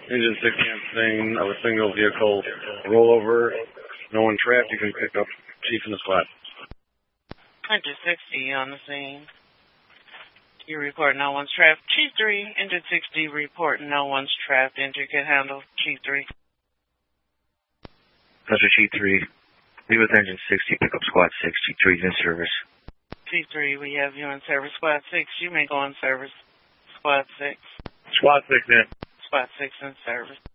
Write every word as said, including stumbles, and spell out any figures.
Engine six on scene of a single vehicle rollover. No one trapped. You can pick up Chief in the squad. Engine sixty on the scene. You report no one's trapped. Chief three, Engine sixty, report no one's trapped. Engine can handle. Chief three. That's for Chief three. Be with Engine sixty, pick up Squad six. Chief three is in service. Chief three, we have you in service. Squad six, you may go in service. Squad six. Squad six in. Squad six in service.